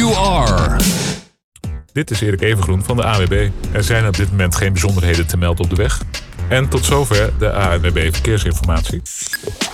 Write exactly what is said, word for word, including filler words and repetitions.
you are. Dit is Erik Evengroen van de A N W B. Er zijn op dit moment geen bijzonderheden te melden op de weg. En tot zover de A N W B Verkeersinformatie.